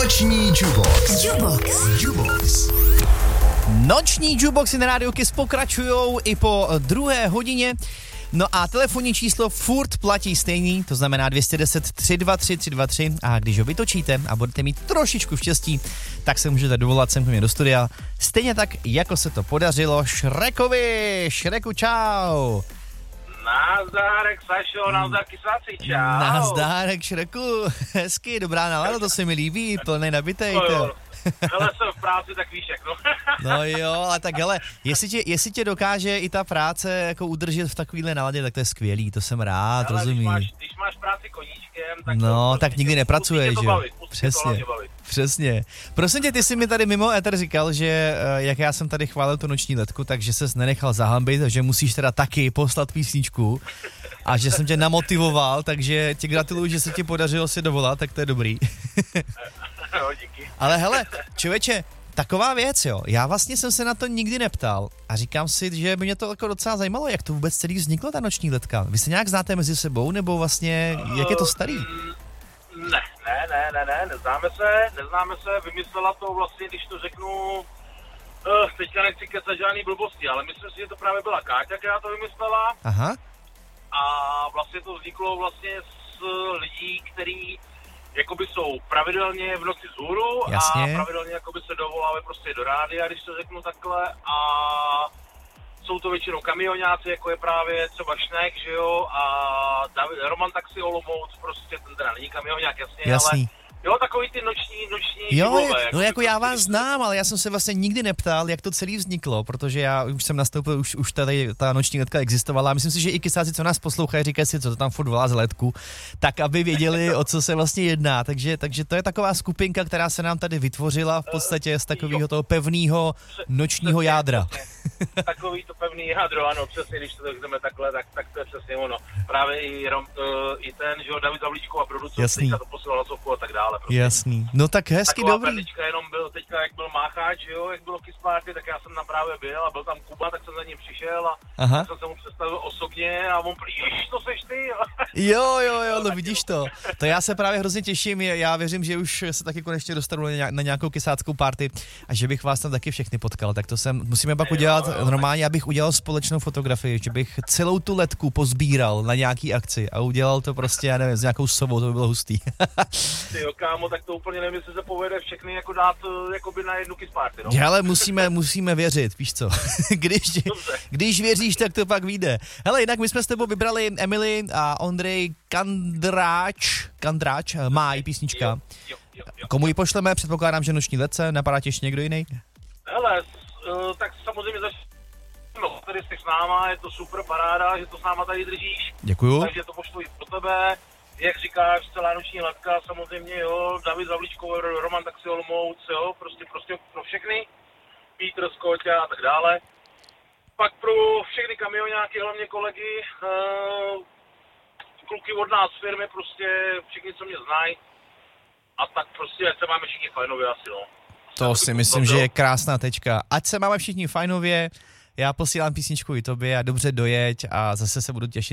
Noční Jukebox. Noční Jukeboxy na rádiu Kiss pokračujou i po 2. hodině. No a telefonní číslo furt platí stejný, to znamená 210 323 323 a když ho vytočíte a budete mít trošičku štěstí, tak se můžete dovolat sem k mě do studia. Stejně tak, jako se to podařilo Šrekovi. Šreku, čau. Nazdárek, Sašo, nazdár kysáci, čau. Nazdárek, Šreku, hezky, dobrá nálada, to se mi líbí, plnej nabitej. Ale jsem v práci, tak víš jak, no. No jo, ale tak hele, jestli tě dokáže i ta práce jako udržet v takovýhle náladě, tak to je skvělý, to jsem rád, ale rozumím. Když máš práci koníčkem, tak no, to tak nikdy nepracuješ, jo. Přesně. Přesně. Prosím tě, ty jsi mi tady mimo éter říkal, že jak já jsem tady chválil tu noční letku, takže ses nenechal zahambit, že musíš teda taky poslat písničku a že jsem tě namotivoval, takže ti gratuluju, že se ti podařilo si dovolat, tak to je dobrý. No, díky. Ale hele, člověče, taková věc, jo. Já vlastně jsem se na to nikdy neptal a říkám si, že by mě to jako docela zajímalo, jak to vůbec celý vzniklo, ta noční letka. Vy se nějak znáte mezi sebou, nebo vlastně, jak je to starý? Ne, neznáme se, vymyslela to vlastně, když to řeknu, teďka nechci kecat žádný blbosti, ale myslím si, že to právě byla Káťa, která to vymyslela. Aha. A vlastně to vzniklo vlastně z lidí, který jakoby jsou pravidelně v noci vzhůru. Jasně. A pravidelně jakoby se dovolávají prostě do rádia, když to řeknu takhle, a jsou to většinou kamionáci, jako je právě třeba Šnek, že jo, a Roman Taxi Olomouc, prostě ten teda není kamionák, jasně, jasný. Ale jo, takový ty noční jo, živové, no jako já vás prostě znám, ale já jsem se vlastně nikdy neptal, jak to celý vzniklo, protože já už jsem nastoupil, už tady ta noční letka existovala a myslím si, že i kysáci, co nás poslouchají, říkají si, co to tam furt volá z letku, tak aby věděli, o co se vlastně jedná, takže to je taková skupinka, která se nám tady vytvořila v podstatě z takového toho pevného nočního jádra. Takový to pevný jádro, ano, přesně, když to jdeme takhle, tak to je přesně ono. Právě i ten, že jo, David Zavlíčko a producent, teďka to posílal Sofu a tak dále. Prostě. Jasný, no tak hezky, taková dobrý. Taková jenom byl teďka, jak byl Mácháč, jo, jak bylo Kiss Party, tak já jsem tam právě byl a byl tam Kuba, tak jsem za ním přišel a tak jsem se mu představil osobně a on prý, to seš ty. Jo, no vidíš to. To já se právě hrozně těším, já věřím, že už se taky konečně dostanu na nějakou kysáckou party a že bych vás tam taky všechny potkal, tak to musíme pak udělat, normálně abych udělal společnou fotografii, že bych celou tu letku pozbíral na nějaký akci a udělal to prostě, já nevím, s nějakou sovou, to by bylo hustý. Ty jo, kámo, tak to úplně nevím, jestli se povede všechny jako dát jakoby na jednu Kiss Party, no. Ale musíme věřit, víš co. když věříš, tak to pak vyjde. Hele, jinak my jsme s tebou vybrali Emily a Ondrej Kandráč, Máj písnička. Jo. Komu ji pošleme? Předpokládám, že noční letce, napadá ti ještě někdo jiný? Hele, tak samozřejmě tady jsi s náma, je to super paráda, že to s náma tady držíš. Děkuju. Takže to pošlu i pro tebe. Jak říkáš, celá noční letka, samozřejmě, jo, David Zavlíčko, Roman Taxi Olomouc, jo, prostě pro všechny, Petr Skoťa a tak dále. Pak pro všechny kamionáky, hlavně kolegy, kluky od nás z firmy, prostě všichni, co mě znají, a tak prostě, ať se máme všichni fajnově asi, no. To si myslím, že je krásná tečka. Ať se máme všichni fajnově, já posílám písničku i tobě a dobře dojeď a zase se budu těšit